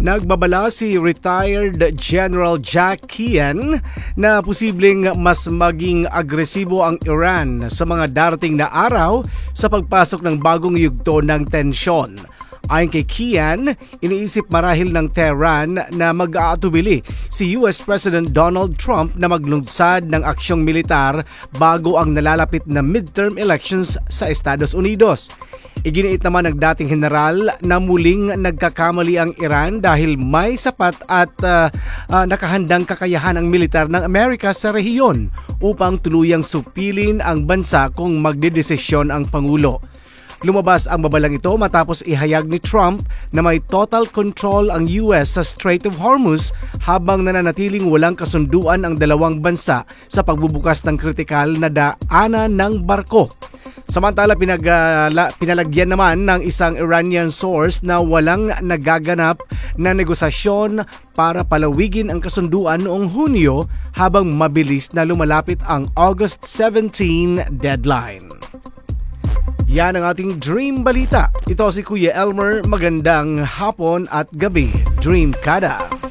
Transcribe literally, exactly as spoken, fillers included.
Nagbabala si retired General Jack Keane na posibleng mas maging agresibo ang Iran sa mga darating na araw sa pagpasok ng bagong yugto ng tensyon. Ayon kay Keane, iniisip marahil ng Tehran na mag-aatubili si U S President Donald Trump na maglunsad ng aksyong militar bago ang nalalapit na midterm elections sa Estados Unidos. Iginiit naman ng dating general na muling nagkakamali ang Iran dahil may sapat at uh, uh, nakahandang kakayahan ang militar ng Amerika sa rehiyon upang tuluyang supilin ang bansa kung magdedesisyon ang Pangulo. Lumabas ang babalang ito matapos ihayag ni Trump na may total control ang U S sa Strait of Hormuz habang nananatiling walang kasunduan ang dalawang bansa sa pagbubukas ng kritikal na daanan ng barko. Samantala, pinag, uh, pinalagyan naman ng isang Iranian source na walang nagaganap na negosasyon para palawigin ang kasunduan noong Hunyo habang mabilis na lumalapit ang August seventeenth deadline. Yan ang ating Dream Balita. Ito si Kuya Elmer. Magandang hapon at gabi, Dream Kada.